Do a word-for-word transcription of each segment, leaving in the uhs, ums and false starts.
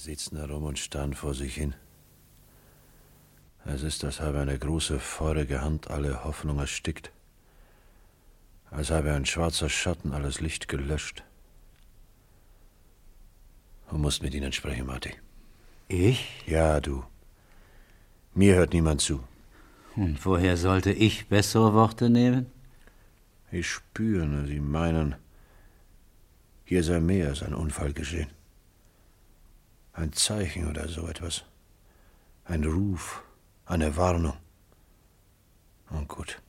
sitzen herum und starren vor sich hin. Es ist, als habe eine große, feurige Hand alle Hoffnung erstickt. Als habe ein schwarzer Schatten alles Licht gelöscht. Du musst mit ihnen sprechen, Marty. Ich? Ja, du. Mir hört niemand zu. Und woher sollte ich bessere Worte nehmen? Ich spüre, sie meinen, hier sei mehr als ein Unfall geschehen. Ein Zeichen oder so etwas. Ein Ruf, eine Warnung. Und gut.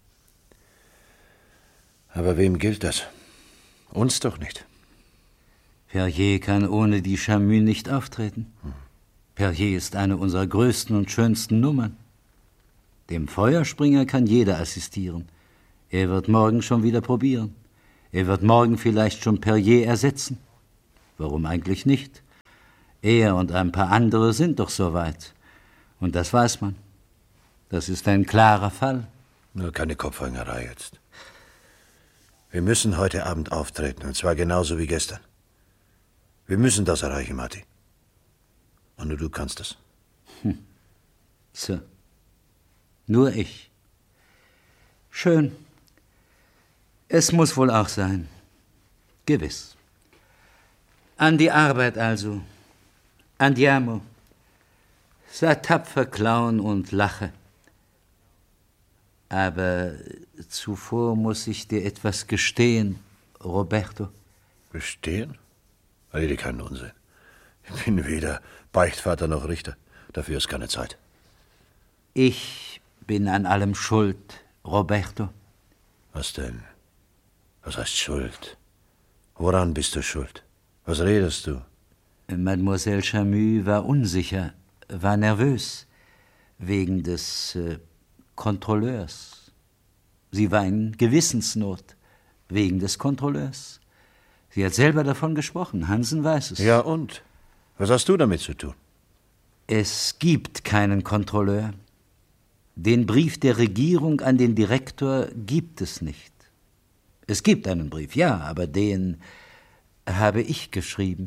Aber wem gilt das? Uns doch nicht. Perrier kann ohne die Camus nicht auftreten. Hm. Perrier ist eine unserer größten und schönsten Nummern. Dem Feuerspringer kann jeder assistieren. Er wird morgen schon wieder probieren. Er wird morgen vielleicht schon Perrier ersetzen. Warum eigentlich nicht? Er und ein paar andere sind doch so weit. Und das weiß man. Das ist ein klarer Fall. Nur keine Kopfhängerei jetzt. Wir müssen heute Abend auftreten, und zwar genauso wie gestern. Wir müssen das erreichen, Marty. Und nur du kannst es. Hm. So. Nur ich. Schön. Es muss wohl auch sein. Gewiss. An die Arbeit also. Andiamo. Sei tapfer, Clown, und lache. Aber zuvor muss ich dir etwas gestehen, Roberto. Gestehen? Rede keinen Unsinn. Ich bin weder Beichtvater noch Richter. Dafür ist keine Zeit. Ich bin an allem schuld, Roberto. Was denn? Was heißt Schuld? Woran bist du schuld? Was redest du? Mademoiselle Camus war unsicher, war nervös, wegen des äh, Kontrolleurs. Sie war in Gewissensnot, wegen des Kontrolleurs. Sie hat selber davon gesprochen, Hansen weiß es. Ja, und? Was hast du damit zu tun? Es gibt keinen Kontrolleur. Den Brief der Regierung an den Direktor gibt es nicht. Es gibt einen Brief, ja, aber den habe ich geschrieben.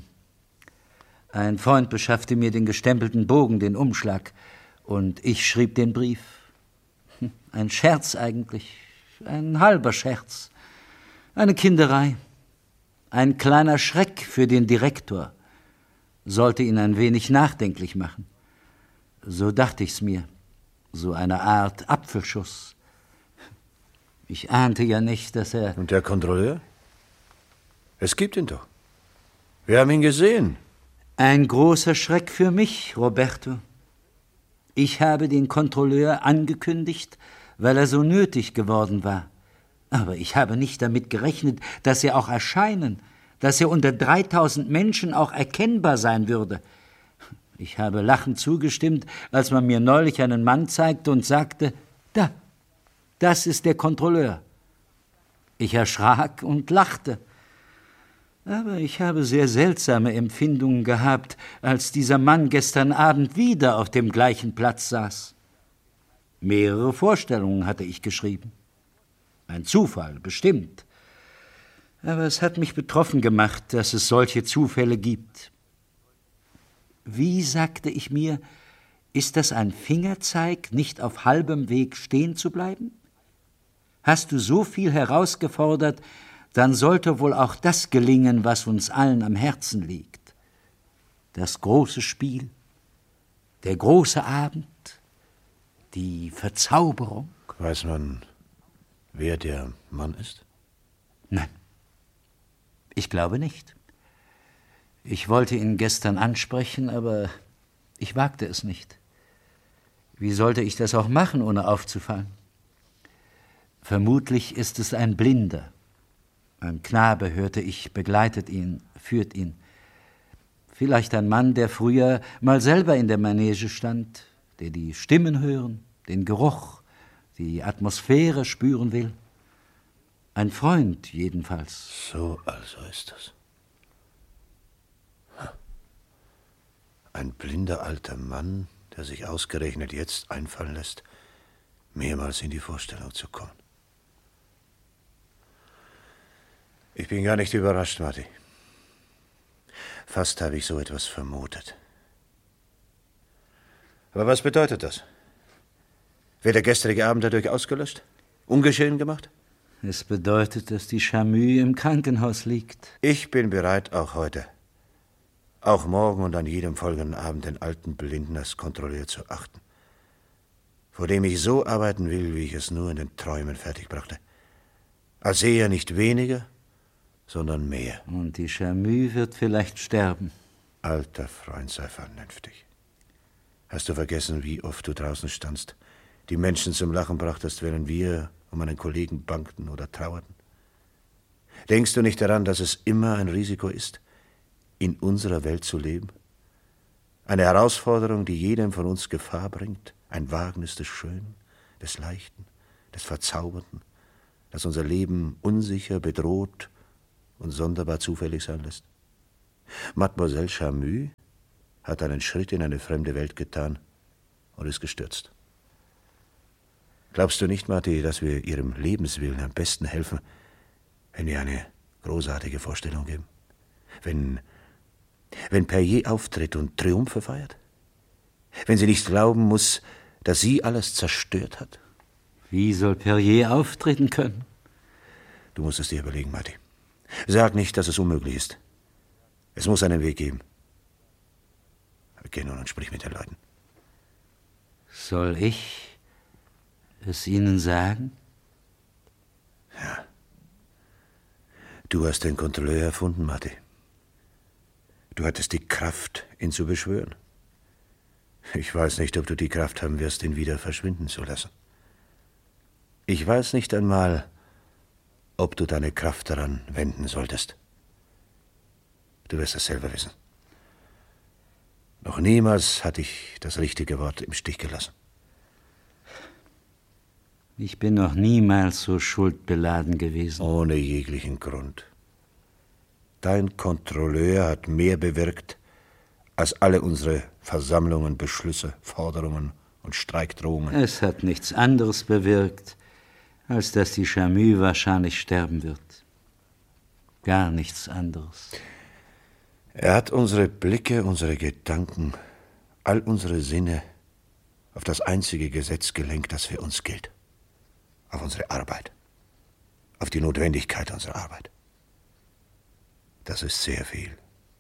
Ein Freund beschaffte mir den gestempelten Bogen, den Umschlag, und ich schrieb den Brief. Ein Scherz eigentlich, ein halber Scherz, eine Kinderei, ein kleiner Schreck für den Direktor, sollte ihn ein wenig nachdenklich machen. So dachte ich's mir, so eine Art Apfelschuss. Ich ahnte ja nicht, dass er... Und der Kontrolleur? Es gibt ihn doch. Wir haben ihn gesehen. Ein großer Schreck für mich, Roberto. Ich habe den Kontrolleur angekündigt, weil er so nötig geworden war. Aber ich habe nicht damit gerechnet, dass er auch erscheinen, dass er unter dreitausend Menschen auch erkennbar sein würde. Ich habe lachend zugestimmt, als man mir neulich einen Mann zeigte und sagte, da, das ist der Kontrolleur. Ich erschrak und lachte. Aber ich habe sehr seltsame Empfindungen gehabt, als dieser Mann gestern Abend wieder auf dem gleichen Platz saß. Mehrere Vorstellungen hatte ich geschrieben. Ein Zufall, bestimmt. Aber es hat mich betroffen gemacht, dass es solche Zufälle gibt. Wie, sagte ich mir, ist das ein Fingerzeig, nicht auf halbem Weg stehen zu bleiben? Hast du so viel herausgefordert, dann sollte wohl auch das gelingen, was uns allen am Herzen liegt. Das große Spiel, der große Abend, die Verzauberung. Weiß man, wer der Mann ist? Nein, ich glaube nicht. Ich wollte ihn gestern ansprechen, aber ich wagte es nicht. Wie sollte ich das auch machen, ohne aufzufallen? Vermutlich ist es ein Blinder. Ein Knabe, hörte ich, begleitet ihn, führt ihn. Vielleicht ein Mann, der früher mal selber in der Manege stand, der die Stimmen hören, den Geruch, die Atmosphäre spüren will. Ein Freund jedenfalls. So also ist das. Ein blinder alter Mann, der sich ausgerechnet jetzt einfallen lässt, mehrmals in die Vorstellung zu kommen. Ich bin gar nicht überrascht, Marty. Fast habe ich so etwas vermutet. Aber was bedeutet das? Wird der gestrige Abend dadurch ausgelöscht? Ungeschehen gemacht? Es bedeutet, dass die Chamü im Krankenhaus liegt. Ich bin bereit, auch heute, auch morgen und an jedem folgenden Abend den alten Blinden als Kontrolleur zu achten, vor dem ich so arbeiten will, wie ich es nur in den Träumen fertigbrachte. Als Seher nicht weniger, sondern mehr. Und die Chamü wird vielleicht sterben. Alter Freund, sei vernünftig. Hast du vergessen, wie oft du draußen standst, die Menschen zum Lachen brachtest, während wir um einen Kollegen bangten oder trauerten? Denkst du nicht daran, dass es immer ein Risiko ist, in unserer Welt zu leben? Eine Herausforderung, die jedem von uns Gefahr bringt, ein Wagnis des Schönen, des Leichten, des Verzauberten, das unser Leben unsicher, bedroht und sonderbar zufällig sein lässt. Mademoiselle Chamü hat einen Schritt in eine fremde Welt getan und ist gestürzt. Glaubst du nicht, Marty, dass wir ihrem Lebenswillen am besten helfen, wenn wir eine großartige Vorstellung geben? Wenn, wenn Perrier auftritt und Triumphe feiert? Wenn sie nicht glauben muss, dass sie alles zerstört hat? Wie soll Perrier auftreten können? Du musst es dir überlegen, Marty. Sag nicht, dass es unmöglich ist. Es muss einen Weg geben. Geh nun und sprich mit den Leuten. Soll ich es ihnen sagen? Ja. Du hast den Kontrolleur erfunden, Marty. Du hattest die Kraft, ihn zu beschwören. Ich weiß nicht, ob du die Kraft haben wirst, ihn wieder verschwinden zu lassen. Ich weiß nicht einmal, ob du deine Kraft daran wenden solltest. Du wirst es selber wissen. Noch niemals hatte ich das richtige Wort im Stich gelassen. Ich bin noch niemals so schuldbeladen gewesen. Ohne jeglichen Grund. Dein Kontrolleur hat mehr bewirkt, als alle unsere Versammlungen, Beschlüsse, Forderungen und Streikdrohungen. Es hat nichts anderes bewirkt, als dass die Chamü wahrscheinlich sterben wird. Gar nichts anderes. Er hat unsere Blicke, unsere Gedanken, all unsere Sinne auf das einzige Gesetz gelenkt, das für uns gilt. Auf unsere Arbeit. Auf die Notwendigkeit unserer Arbeit. Das ist sehr viel.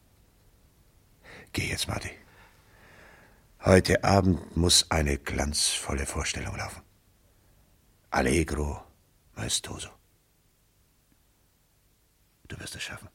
Geh jetzt, Marty. Heute Abend muss eine glanzvolle Vorstellung laufen. Allegro maestoso. Du wirst es schaffen.